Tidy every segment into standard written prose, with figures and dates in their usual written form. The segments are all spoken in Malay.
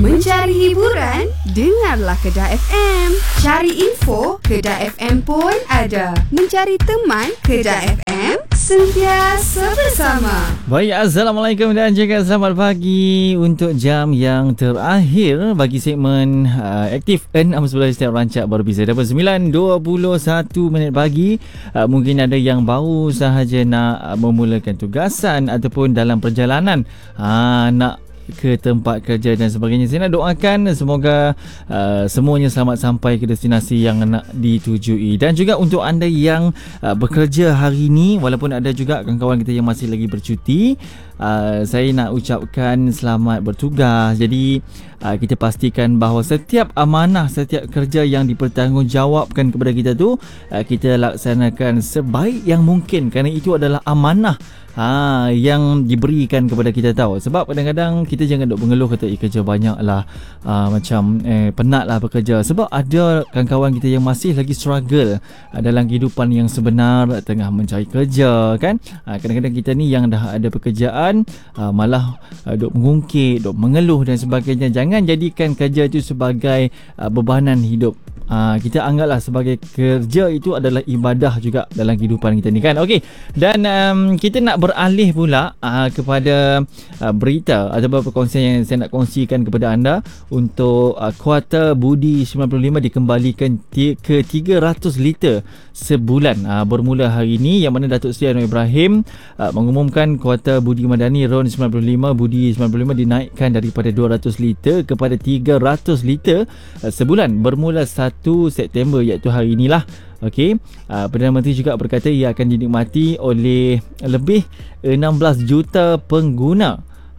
Mencari hiburan? Dengarlah Kedah FM. Cari info? Kedah FM pun ada. Mencari teman? Kedah FM sentiasa bersama. Baik, Assalamualaikum dan juga selamat pagi untuk jam yang terakhir bagi segmen Aktif Earn Sebelah setiap rancak baru bisa dapat 9.21 pagi. Mungkin ada yang baru sahaja nak memulakan tugasan ataupun dalam perjalanan nak ke tempat kerja dan sebagainya. Saya nak doakan semoga semuanya selamat sampai ke destinasi yang nak ditujui. Dan juga untuk anda yang bekerja hari ini, walaupun ada juga kawan-kawan kita yang masih lagi bercuti, saya nak ucapkan selamat bertugas. Jadi kita pastikan bahawa setiap amanah, setiap kerja yang dipertanggungjawabkan kepada kita tu kita laksanakan sebaik yang mungkin, kerana itu adalah amanah yang diberikan kepada kita tahu. Sebab kadang-kadang kita jangan duk mengeluh kata kerja banyak lah, macam penat lah bekerja. Sebab ada kawan-kawan kita yang masih lagi struggle dalam kehidupan yang sebenar, tengah mencari kerja kan. Kadang-kadang kita ni yang dah ada pekerjaan malah duk mengungkit, duk mengeluh dan sebagainya. Jangan jadikan kerja itu sebagai bebanan hidup. Kita anggaplah sebagai kerja itu adalah ibadah juga dalam kehidupan kita ni kan. Okey. Dan kita nak beralih pula kepada berita ataupun perkongsian yang saya nak kongsikan kepada anda untuk kuota budi 95 dikembalikan ke 300 liter sebulan bermula hari ini, yang mana Datuk Seri Anwar Ibrahim mengumumkan kuota budi madani RON 95 budi 95 dinaikkan daripada 200 liter kepada 300 liter sebulan bermula 1 September, iaitu hari inilah. Okey, Perdana Menteri juga berkata ia akan dinikmati oleh lebih 16 juta pengguna.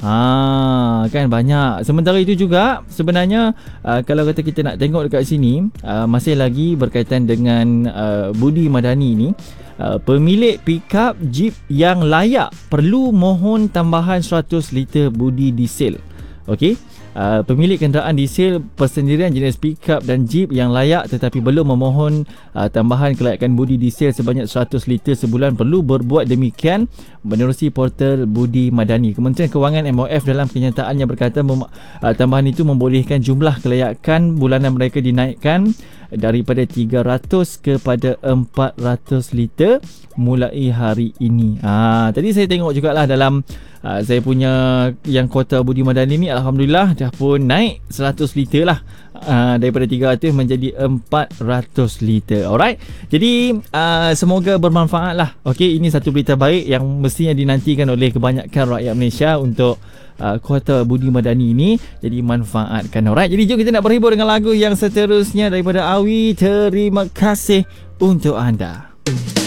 Kan banyak. Sementara itu juga sebenarnya kalau kata kita nak tengok dekat sini, masih lagi berkaitan dengan budi madani ni, pemilik pickup jeep yang layak perlu mohon tambahan 100 liter budi diesel. Okey, pemilik kenderaan diesel persendirian jenis pickup dan jeep yang layak tetapi belum memohon tambahan kelayakan budi diesel sebanyak 100 liter sebulan perlu berbuat demikian menerusi portal budi madani. Kementerian Kewangan MOF dalam kenyataannya berkata tambahan itu membolehkan jumlah kelayakan bulanan mereka dinaikkan daripada 300 kepada 400 liter mulai hari ini. Tadi saya tengok jugalah dalam saya punya yang kuota budi madani ni, alhamdulillah dah pun naik 100 liter lah, daripada 300 menjadi 400 liter. Alright, jadi semoga bermanfaat lah. Okey, ini satu berita baik yang mestinya dinantikan oleh kebanyakan rakyat Malaysia untuk kuota budi madani ini. Jadi manfaatkan. Alright, jadi jom kita nak berhibur dengan lagu yang seterusnya daripada Awi. Terima kasih untuk anda.